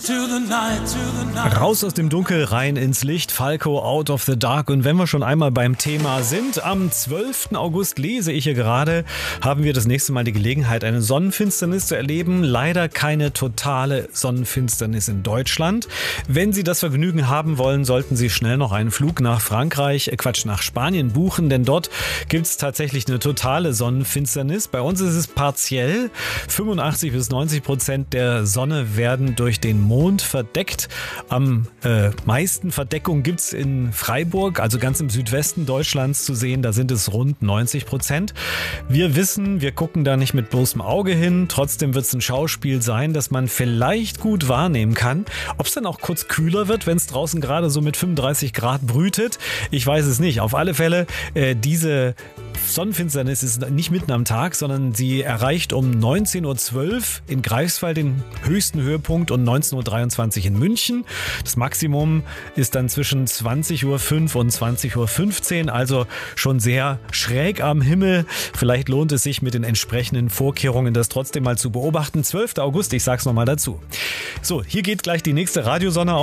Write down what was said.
Raus aus dem Dunkel, rein ins Licht, Falco, Out of the Dark. Und wenn wir schon einmal beim Thema sind, am 12. August lese ich hier gerade, haben wir das nächste Mal die Gelegenheit, eine Sonnenfinsternis zu erleben. Leider keine totale Sonnenfinsternis in Deutschland. Wenn Sie das Vergnügen haben wollen, sollten Sie schnell noch einen Flug nach nach Spanien buchen, denn dort gibt es tatsächlich eine totale Sonnenfinsternis. Bei uns ist es partiell. 85-90% der Sonne werden durch den Mond verdeckt. Am meisten Verdeckung gibt es in Freiburg, also ganz im Südwesten Deutschlands zu sehen. Da sind es rund 90%. Wir wissen, wir gucken da nicht mit bloßem Auge hin. Trotzdem wird es ein Schauspiel sein, das man vielleicht gut wahrnehmen kann. Ob es dann auch kurz kühler wird, wenn es draußen gerade so mit 35 Grad brütet, ich weiß es nicht. Auf alle Fälle, diese Sonnenfinsternis ist nicht mitten am Tag, sondern sie erreicht um 19:12 Uhr in Greifswald den höchsten Höhepunkt und 19:23 Uhr in München. Das Maximum ist dann zwischen 20:05 Uhr und 20:15 Uhr, also schon sehr schräg am Himmel. Vielleicht lohnt es sich mit den entsprechenden Vorkehrungen, das trotzdem mal zu beobachten. 12. August, ich sag's nochmal dazu. So, hier geht gleich die nächste Radiosonne auf.